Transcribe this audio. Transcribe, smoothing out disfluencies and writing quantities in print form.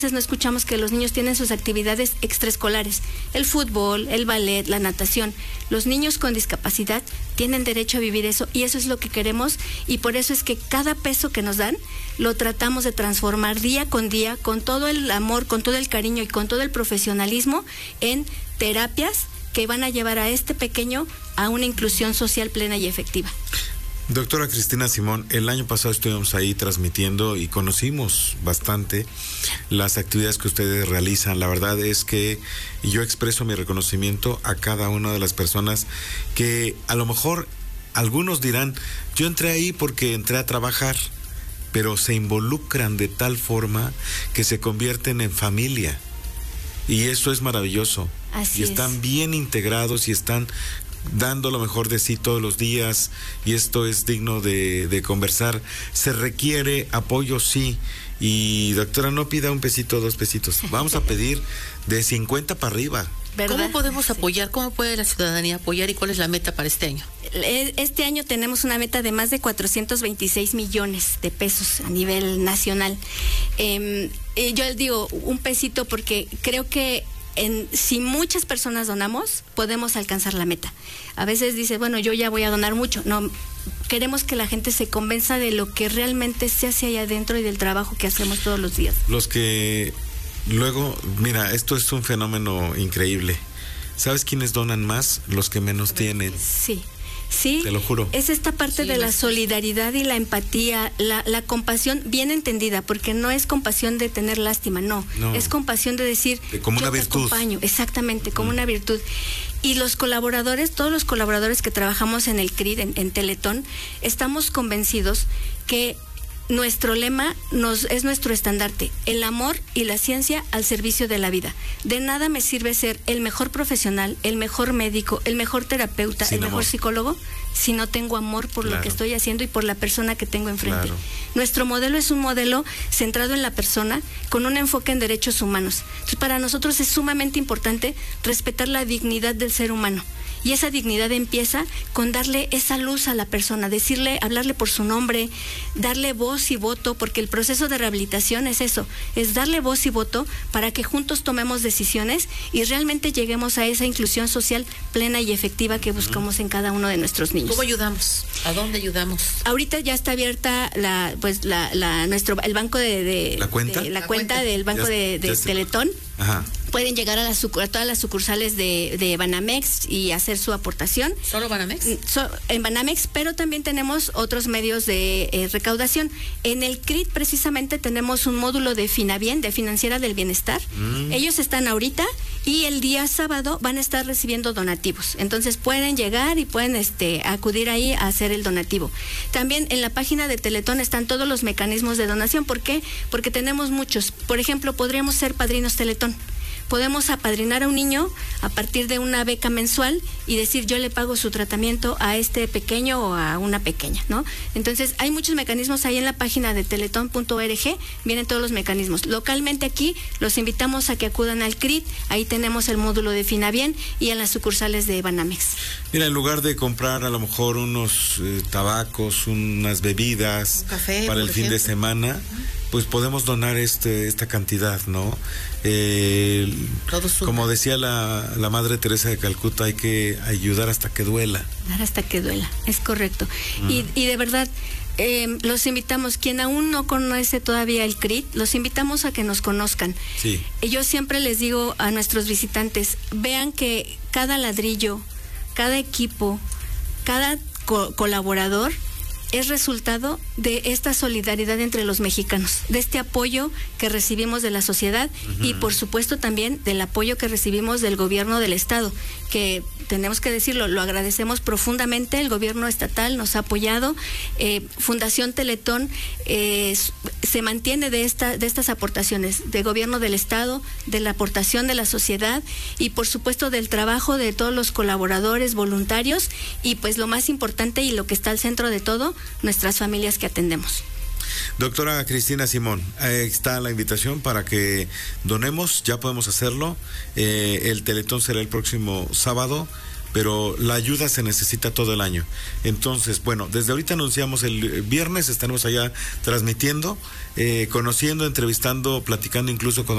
no escuchamos que los niños tienen sus actividades extraescolares, el fútbol, el ballet, la natación. Los niños con discapacidad tienen derecho a vivir eso y eso es lo que queremos y por eso es que cada peso que nos dan lo tratamos de transformar día, con todo el amor, con todo el cariño y con todo el profesionalismo en terapias que van a llevar a este pequeño a una inclusión social plena y efectiva. Doctora Cristina Simón, el año pasado estuvimos ahí transmitiendo y conocimos bastante las actividades que ustedes realizan. La verdad es que yo expreso mi reconocimiento a cada una de las personas que a lo mejor algunos dirán, yo entré ahí porque entré a trabajar, pero se involucran de tal forma que se convierten en familia. Y eso es maravilloso. Así y están bien integrados y están dando lo mejor de sí todos los días y esto es digno de conversar. Se requiere apoyo, sí, y doctora, no pida un pesito, 2 pesitos, vamos a pedir de 50 para arriba. ¿Verdad? ¿Cómo podemos apoyar? ¿Cómo puede la ciudadanía apoyar y cuál es la meta para este año? Este año tenemos una meta de más de 426 millones de pesos a nivel nacional. Yo digo un pesito porque creo que si muchas personas donamos, podemos alcanzar la meta. A veces dice, bueno, yo ya voy a donar mucho. No, queremos que la gente se convenza de lo que realmente se hace allá adentro y del trabajo que hacemos todos los días. Los que luego, mira, esto es un fenómeno increíble. ¿Sabes quiénes donan más? Los que menos tienen. Sí. Sí, te lo juro. Es esta parte de la solidaridad y la empatía, la compasión bien entendida, porque no es compasión de tener lástima, no. Es compasión de decir, como una virtud. Te acompaño, exactamente, como una virtud. Y los colaboradores, todos los colaboradores que trabajamos en el CRID, en Teletón, estamos convencidos que nuestro lema es nuestro estandarte, el amor y la ciencia al servicio de la vida. De nada me sirve ser el mejor profesional, el mejor médico, el mejor terapeuta, el mejor psicólogo, si no tengo amor por lo que estoy haciendo y por la persona que tengo enfrente. Nuestro modelo es un modelo centrado en la persona, con un enfoque en derechos humanos. Entonces, para nosotros es sumamente importante respetar la dignidad del ser humano. Y esa dignidad empieza con darle esa luz a la persona, hablarle por su nombre, darle voz y voto, porque el proceso de rehabilitación es eso, es darle voz y voto para que juntos tomemos decisiones y realmente lleguemos a esa inclusión social plena y efectiva que buscamos en cada uno de nuestros niños. ¿Cómo ayudamos? ¿A dónde ayudamos? Ahorita ya está abierta el banco ¿La cuenta? la cuenta del banco de Teletón. Ajá. Pueden llegar a todas las sucursales de Banamex y hacer su aportación. ¿Solo Banamex? En Banamex, pero también tenemos otros medios de recaudación. En el CRID precisamente tenemos un módulo de Finabien, de Financiera del Bienestar. Ellos están ahorita y el día sábado van a estar recibiendo donativos. Entonces pueden llegar y pueden acudir ahí a hacer el donativo. También en la página de Teletón están todos los mecanismos de donación. ¿Por qué? Porque tenemos muchos. Por ejemplo, podríamos ser padrinos Teletón. Podemos apadrinar a un niño a partir de una beca mensual y decir, yo le pago su tratamiento a este pequeño o a una pequeña, ¿no? Entonces, hay muchos mecanismos ahí en la página de teletón.org, vienen todos los mecanismos. Localmente aquí, los invitamos a que acudan al CRID, ahí tenemos el módulo de Finabien y en las sucursales de Banamex. Mira, en lugar de comprar a lo mejor unos tabacos, unas bebidas, un café, para el fin de semana, pues podemos donar esta cantidad, ¿no? Como decía la Madre Teresa de Calcuta, hay que ayudar hasta que duela. Dar hasta que duela, es correcto. Y de verdad, los invitamos, quien aún no conoce todavía el CRID, los invitamos a que nos conozcan. Sí. Yo siempre les digo a nuestros visitantes, vean que cada ladrillo, cada equipo, cada colaborador es resultado de esta solidaridad entre los mexicanos, de este apoyo que recibimos de la sociedad y por supuesto también del apoyo que recibimos del gobierno del estado, que tenemos que decirlo, lo agradecemos profundamente, el gobierno estatal nos ha apoyado, Fundación Teletón se mantiene de estas aportaciones, del gobierno del estado, de la aportación de la sociedad y por supuesto del trabajo de todos los colaboradores, voluntarios y pues lo más importante y lo que está al centro de todo, nuestras familias que atendemos. Doctora Cristina Simón, está la invitación para que donemos, ya podemos hacerlo, el Teletón será el próximo sábado, pero la ayuda se necesita todo el año. Entonces, bueno, desde ahorita anunciamos el viernes, estaremos allá transmitiendo, conociendo, entrevistando, platicando incluso con